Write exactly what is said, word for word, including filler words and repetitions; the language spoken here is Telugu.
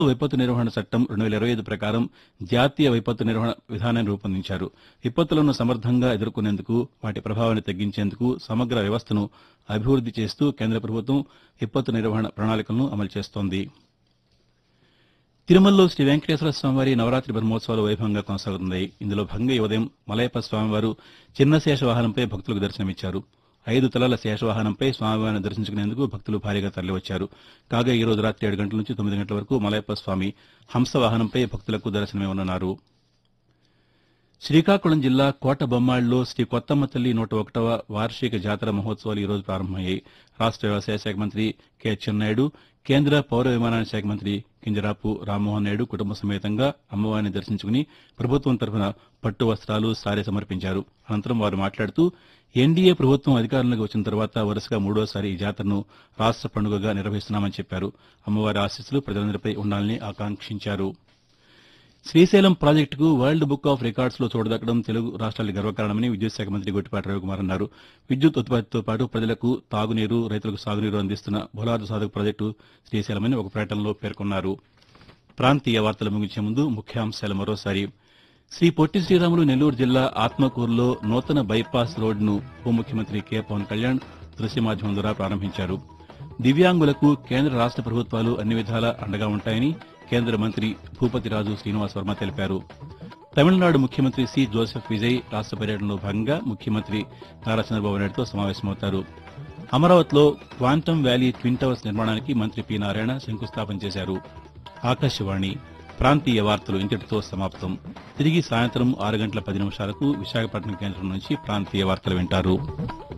విపత్తు నిర్వహణ చట్టం రెండు వేల ఇరవై ఐదు ప్రకారం జాతీయ విపత్తు నిర్వహణ విధానాన్ని రూపొందించారు. విపత్తులను సమర్థంగా ఎదుర్కొనేందుకు, వాటి ప్రభావాన్ని తగ్గించేందుకు సమగ్ర వ్యవస్థను అభివృద్ది చేస్తూ కేంద్ర ప్రభుత్వం విపత్తు నిర్వహణ ప్రణాళికలను అమలు చేస్తోంది. తిరుమలలో శ్రీ వెంకటేశ్వర స్వామివారి నవరాత్రి బ్రహ్మోత్సవాలు వైభవంగా కొనసాగుతున్నాయి. ఇందులో భాగంగా ఈ ఉదయం మలయప్ప స్వామివారు చిన్న శేషవాహనంపై భక్తులకు దర్శనమిచ్చారు. ఐదు తలల శేషవాహనంపై స్వామివారిని దర్శించుకునేందుకు భక్తులు భారీగా తరలివచ్చారు. కాగా ఈ రోజు రాత్రి ఏడు గంటల నుంచి తొమ్మిది గంటల వరకు మలయప్ప స్వామి హంసవాహనంపై భక్తులకు దర్శనమివ్వనున్నారు. శ్రీకాకుళం జిల్లా కోటబొమ్మాళ్లో శ్రీ కొత్తమ్మ తల్లి నూట ఒకటవ వార్షిక జాతర మహోత్సవాలు ఈ రోజు ప్రారంభమయ్యాయి. రాష్ట వ్యవసాయ శాఖ మంత్రి కె అచ్చెన్నాయుడు, కేంద్ర పౌర విమానయాన శాఖ మంత్రి కింజరాపు రామ్మోహన్ నాయుడు కుటుంబ సమేతంగా అమ్మవారిని దర్శించుకుని ప్రభుత్వం తరఫున పట్టు వస్త్రాలు, సారె సమర్పించారు. అనంతరం వారు మాట్లాడుతూ ఎన్డీఏ ప్రభుత్వం అధికారంలోకి వచ్చిన తర్వాత వరుసగా మూడోసారి ఈ జాతరను రాష్ట పండుగగా నిర్వహిస్తున్నామని చెప్పారు. అమ్మవారి ఆశీస్సులు ప్రజలందరిపై ఉండాలని ఆకాంక్షించారు. శ్రీశైలం ప్రాజెక్టుకు వరల్డ్ బుక్ ఆఫ్ రికార్డ్స్ లో చోటుదక్కడం తెలుగు రాష్ట్రాలకు గర్వకారణమని విద్యుత్ శాఖ మంత్రి గొట్టిపాటి రవికుమార్ అన్నారు. విద్యుత్ ఉత్పత్తితో పాటు ప్రజలకు తాగునీరు, రైతులకు సాగునీరు అందిస్తున్న బులాదు సాధక ప్రాజెక్టు శ్రీశైలమని ఒక ప్రకటనలో పేర్కొన్నారు. ప్రాంతీయ వార్తలు ముగించే ముందు ముఖ్యాంశాలు మరోసారి. శ్రీ పొట్టి శ్రీరాములు నెల్లూరు జిల్లా ఆత్మకూరులో నూతన బైపాస్ రోడ్డును ఉప ముఖ్యమంత్రి కె పవన్ కళ్యాణ్ దృశ్య మాధ్యమం ద్వారా ప్రారంభించారు. దివ్యాంగులకు కేంద్ర రాష్ట ప్రభుత్వాలు అన్ని విధాలా అండగా ఉంటాయని కేంద్ర మంత్రి భూపతిరాజు శ్రీనివాస్ వర్మ తెలిపారు. తమిళనాడు ముఖ్యమంత్రి సి జోసెఫ్ విజయ్ రాష్ట పర్యటనలో భాగంగా ముఖ్యమంత్రి నారా చంద్రబాబు నాయుడుతో సమావేశమవుతారు. అమరావతిలో క్వాంటమ్ వ్యాలీ ట్విన్ టవర్స్ నిర్మాణానికి మంత్రి పి నారాయణ శంకుస్థాపన చేశారు. ఆకాశవాణి ప్రాంతీయ వార్తలు ఇంతటితో సమాప్తం. తిరిగి సాయంత్రం ఆరు గంటల పది నిమిషాలకు విశాఖపట్నం కేంద్రం నుంచి ప్రాంతీయ వార్తలు వింటారు.